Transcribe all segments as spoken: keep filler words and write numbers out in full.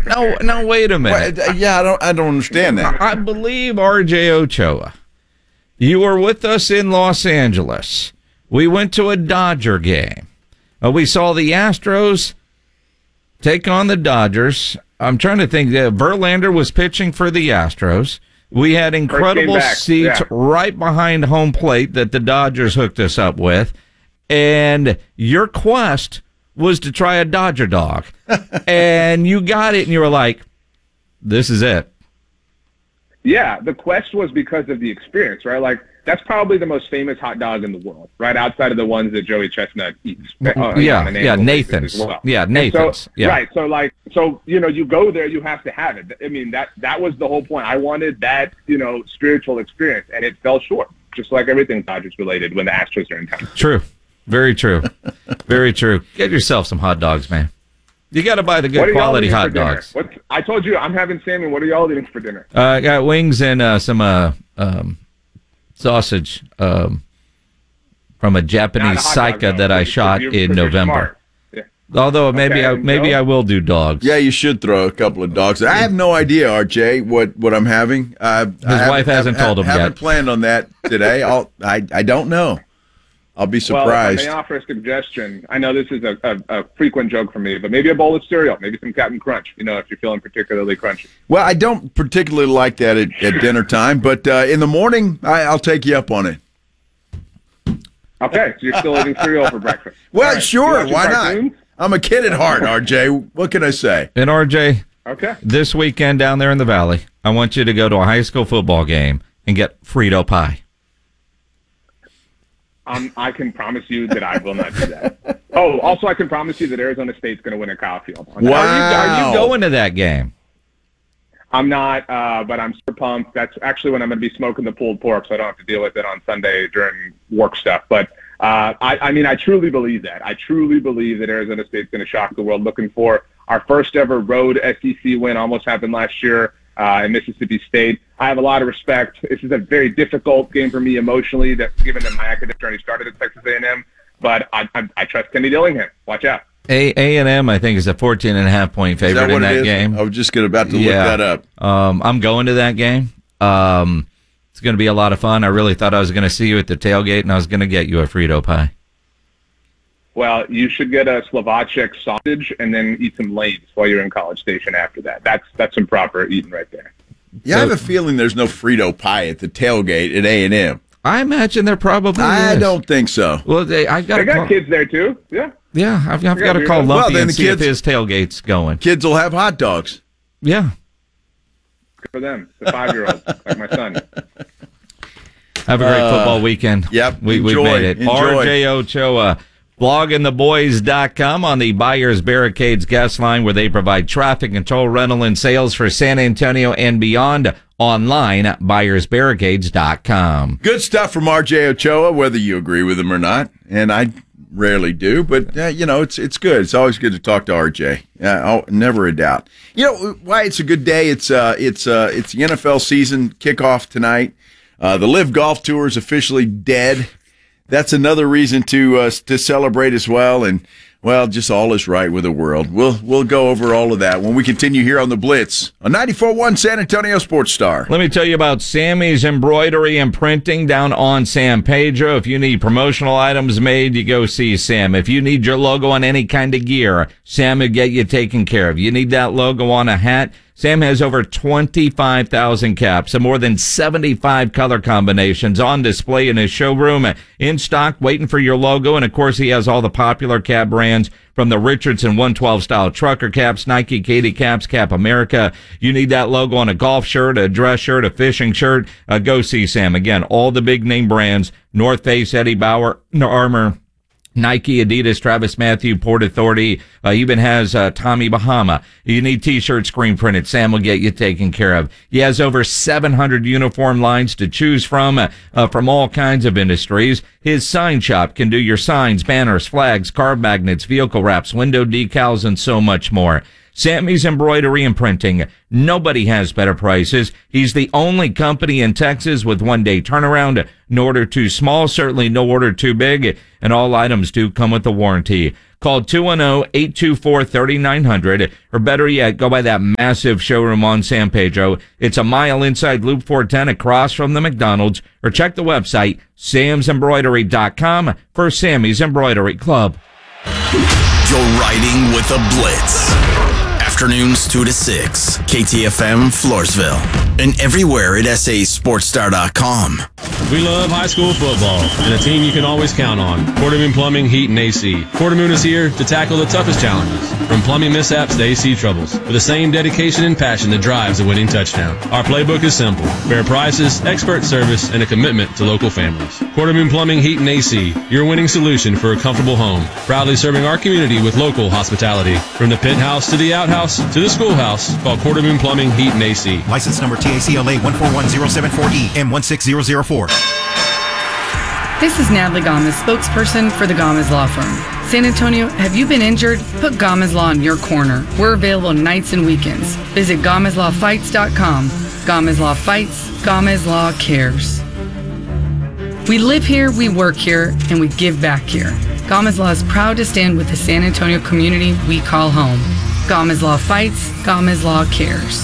No, no, wait a minute. Well, yeah, I don't, I don't understand that. I believe R J Ochoa, you were with us in Los Angeles. We went to a Dodger game. Uh, we saw the Astros take on the Dodgers. I'm trying to think. Uh, Verlander was pitching for the Astros. We had incredible seats yeah. right behind home plate that the Dodgers hooked us up with. And your quest was to try a Dodger dog. And you got it, and you were like, this is it. Yeah, the quest was because of the experience, right? Like, that's probably the most famous hot dog in the world, right? Outside of the ones that Joey Chestnut eats. Uh, yeah, yeah, Nathan's. Well. Yeah, Nathan's. So, yeah. Right, so, like, so, you know, you go there, you have to have it. I mean, that that was the whole point. I wanted that, you know, spiritual experience, and it fell short, just like everything Dodgers-related when the Astros are in town. True. Very true. Very true. Get yourself some hot dogs, man. You got to buy the good quality hot dogs. What, I told you, I'm having salmon. What are y'all eating for dinner? Uh, I got wings and uh, some uh, um, sausage um, from a Japanese saika that I shot in November. Yeah. Although maybe okay, I maybe no? I will do dogs. Yeah, you should throw a couple of dogs. I have no idea, R J, what, what I'm having. Uh, His wife hasn't told him yet. I haven't yet. planned on that today. I'll, I I don't know. I'll be surprised. Well, if I may offer a suggestion, I know this is a, a, a frequent joke for me, but maybe a bowl of cereal, maybe some Captain Crunch, you know, if you're feeling particularly crunchy. Well, I don't particularly like that at, at dinner time, but uh, in the morning, I, I'll take you up on it. Okay, so you're still eating cereal for breakfast. Well, right. sure, why cartoons? not? I'm a kid at heart, R J. What can I say? And R J, okay. this weekend down there in the Valley, I want you to go to a high school football game and get Frito pie. Um, I can promise you that I will not do that. Oh, also, I can promise you that Arizona State's going to win at Kyle Field. Wow. Are you, are you going to that game? I'm not, uh, but I'm super pumped. That's actually when I'm going to be smoking the pulled pork, so I don't have to deal with it on Sunday during work stuff. But uh, I, I mean, I truly believe that. I truly believe that Arizona State's going to shock the world. Looking for our first ever road S E C win, almost happened last year uh, in Mississippi State. I have a lot of respect. This is a very difficult game for me emotionally, that given that my academic journey started at Texas A and M. But I, I, I trust Kenny Dillingham. Watch out. A and M, I think, is a fourteen and a half point favorite Is that what in that it is? game. I was just gonna, about to yeah. look that up. Um, I'm going to that game. Um, it's going to be a lot of fun. I really thought I was going to see you at the tailgate, and I was going to get you a Frito pie. Well, you should get a Slovacek sausage and then eat some Lay's while you're in College Station after that. That's that's some proper eating right there. Yeah, So- I have a feeling there's no Frito pie at the tailgate at A and M. I imagine there probably I is. don't think so. Well, they, I got They to got call. kids there too. Yeah. Yeah, I've, I've got to do call that. Lumpy Well, then and the see kids- if his tailgate's going. Kids will have hot dogs. Yeah. Good for them. The five-year-olds, like my son. Have a great Uh, football weekend. yep, We, enjoy, we've made it. enjoy. R J Ochoa, blogging the boys dot com on the Buyers Barricades guest line, where they provide traffic control, rental, and sales for San Antonio and beyond. Online at buyers barricades dot com. Good stuff from R J Ochoa, whether you agree with him or not, and I rarely do, but uh, you know, it's it's good. It's always good to talk to R J. Uh, oh, never a doubt. You know why it's a good day? It's uh, it's uh, it's the N F L season kickoff tonight. Uh, the Live Golf Tour is officially dead. That's another reason to uh, to celebrate as well, and well, just all is right with the world. We'll we'll go over all of that when we continue here on the Blitz on ninety-four point one San Antonio Sports Star. Let me tell you about Sammy's Embroidery and Printing down on San Pedro. If you need promotional items made, you go see Sam. If you need your logo on any kind of gear, Sam will get you taken care of. You need that logo on a hat, Sam has over twenty-five thousand caps and more than seventy-five color combinations on display in his showroom, in stock, waiting for your logo. And, of course, he has all the popular cap brands from the Richardson one twelve style trucker caps, Nike, Katie caps, Cap America. You need that logo on a golf shirt, a dress shirt, a fishing shirt. Uh, go see Sam. Again, all the big name brands, North Face, Eddie Bauer, Armour, Nike, Adidas, Travis Mathew, Port Authority, uh, even has uh, Tommy Bahama. You need T-shirts screen printed, Sam will get you taken care of. He has over seven hundred uniform lines to choose from, uh, uh, from all kinds of industries. His sign shop can do your signs, banners, flags, car magnets, vehicle wraps, window decals, and so much more. Sammy's Embroidery and Printing. Nobody has better prices. He's the only company in Texas with one-day turnaround. No order too small, certainly no order too big, and all items do come with a warranty. Call two one zero, eight two four, three nine zero zero, or better yet, go by that massive showroom on San Pedro. It's a mile inside Loop four ten across from the McDonald's, or check the website, sams embroidery dot com, for Sammy's Embroidery Club. You're riding with the Blitz. Afternoons two to six, K T F M Floresville, and everywhere at S A Sports Star dot com. We love high school football and a team you can always count on. Quartermoon Plumbing, Heat, and A C. Quartermoon is here to tackle the toughest challenges, from plumbing mishaps to A C troubles, with the same dedication and passion that drives a winning touchdown. Our playbook is simple: fair prices, expert service, and a commitment to local families. Quartermoon Plumbing, Heat, and A C, your winning solution for a comfortable home. Proudly serving our community with local hospitality. From the pit house to the outhouse to the schoolhouse, call Quartermoon Plumbing, Heat, and A C. License number T A C L A one four one zero seven four E M one six zero zero four. This is Natalie Gomez, spokesperson for the Gomez Law Firm. San Antonio, have you been injured? Put Gomez Law in your corner. We're available nights and weekends. Visit Gomez Law Fights dot com. Gomez Law Fights, Gomez Law Cares. We live here, we work here, and we give back here. Gomez Law is proud to stand with the San Antonio community we call home. Gomez Law Fights, Gomez Law Cares.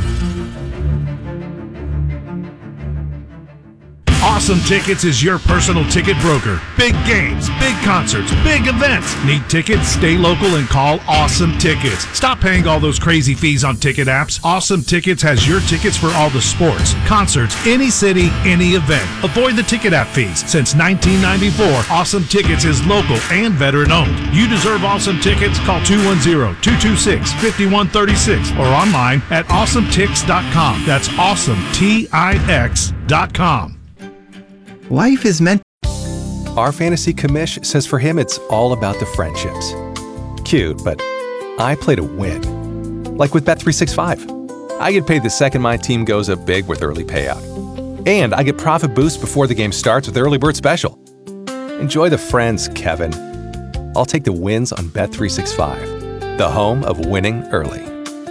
Awesome Tickets is your personal ticket broker. Big games, big concerts, big events. Need tickets? Stay local and call Awesome Tickets. Stop paying all those crazy fees on ticket apps. Awesome Tickets has your tickets for all the sports, concerts, any city, any event. Avoid the ticket app fees. Since nineteen ninety-four, Awesome Tickets is local and veteran owned. You deserve Awesome Tickets. Call two one zero, two two six, five one three six or online at awesome tix dot com. That's awesome, T I X dot com. Life is meant. Our fantasy commish says for him it's all about the friendships. Cute, but I play to win. Like with Bet three sixty-five. I get paid the second my team goes up big with early payout. And I get profit boost before the game starts with Early Bird Special. Enjoy the friends, Kevin. I'll take the wins on Bet three sixty-five, the home of winning early.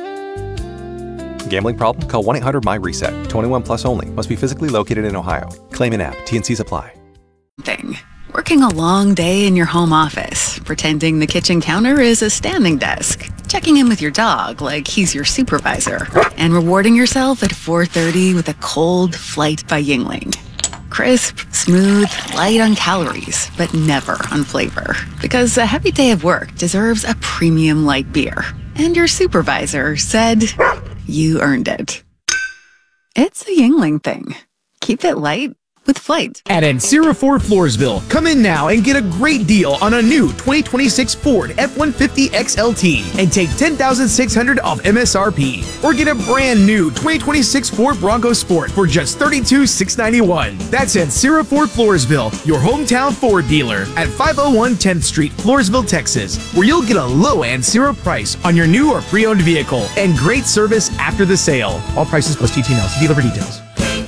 Gambling problem? Call one eight hundred my reset. twenty-one plus only. Must be physically located in Ohio. Claim in app. T N Cs apply. Thing. Working a long day in your home office, pretending the kitchen counter is a standing desk, checking in with your dog like he's your supervisor, and rewarding yourself at four thirty with a cold Flight by Yingling. Crisp, smooth, light on calories, but never on flavor. Because a heavy day of work deserves a premium light beer. And your supervisor said you earned it. It's a Yingling thing. Keep it light with Flight. At Ancira Ford Floresville, come in now and get a great deal on a new twenty twenty-six Ford F one fifty X L T and take ten thousand six hundred dollars off M S R P. Or get a brand new twenty twenty-six Ford Bronco Sport for just thirty-two thousand six hundred ninety-one dollars. That's Ancira Ford Floresville, your hometown Ford dealer at five oh one tenth Street, Floresville, Texas, where you'll get a low Ancira price on your new or pre-owned vehicle and great service after the sale. All prices plus T T N L. See dealer for details.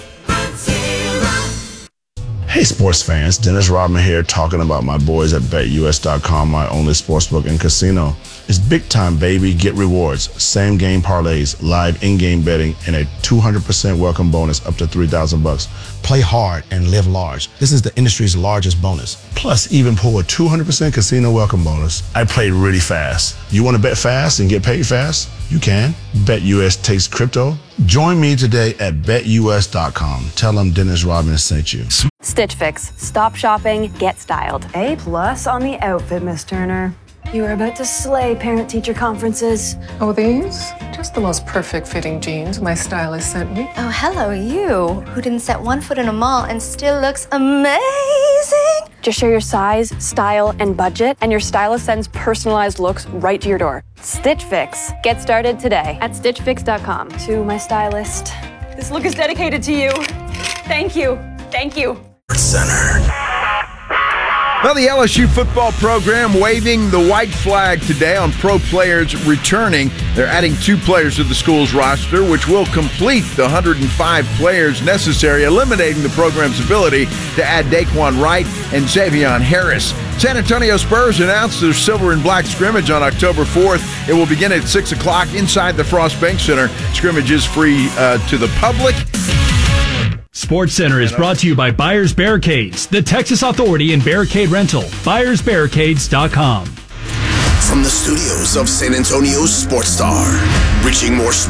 Hey sports fans, Dennis Rodman here talking about my boys at Bet U S dot com, my only sportsbook and casino. It's big time, baby. Get rewards, same game parlays, live in-game betting, and a two hundred percent welcome bonus up to three thousand bucks. Play hard and live large. This is the industry's largest bonus. Plus, even pull a two hundred percent casino welcome bonus. I played really fast. You want to bet fast and get paid fast? You can. BetUS takes crypto. Join me today at Bet U S dot com. Tell them Dennis Rodman sent you. Stitch Fix. Stop shopping, get styled. A plus on the outfit, Miss Turner. You are about to slay parent-teacher conferences. Oh, these? Just the most perfect fitting jeans my stylist sent me. Oh, hello, you, who didn't set one foot in a mall and still looks amazing. Just share your size, style, and budget, and your stylist sends personalized looks right to your door. Stitch Fix. Get started today at stitch fix dot com. To my stylist. This look is dedicated to you. Thank you. Thank you. Center. Well, the L S U football program waving the white flag today on pro players returning. They're adding two players to the school's roster, which will complete the one hundred five players necessary, eliminating the program's ability to add Daquan Wright and Xavion Harris. San Antonio Spurs announced their silver and black scrimmage on October fourth. It will begin at six o'clock inside the Frost Bank Center. Scrimmage is free uh, to the public. Sports Center is brought to you by Buyers Barricades, the Texas authority in barricade rental. Buyers Barricades dot com. from the studios of San Antonio's Sports Star, reaching more